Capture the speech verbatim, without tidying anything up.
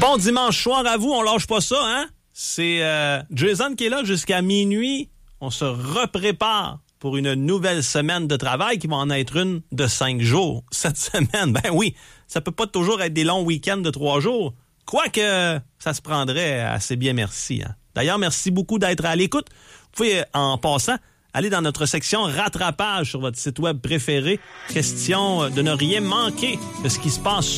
Bon dimanche soir à vous, on lâche pas ça, hein? C'est euh, Jason qui est là jusqu'à minuit. On se reprépare pour une nouvelle semaine de travail qui va en être une de cinq jours. Cette semaine, ben oui, ça peut pas toujours être des longs week-ends de trois jours. Quoique, ça se prendrait assez bien, merci. Hein? D'ailleurs, merci beaucoup d'être à l'écoute. Vous pouvez, en passant, aller dans notre section rattrapage sur votre site web préféré. Question de ne rien manquer de ce qui se passe